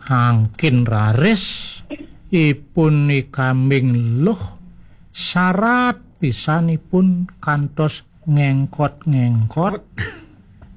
angkin raris ipun kambing luh syarat pisanipun kantos ngengkot-ngengkot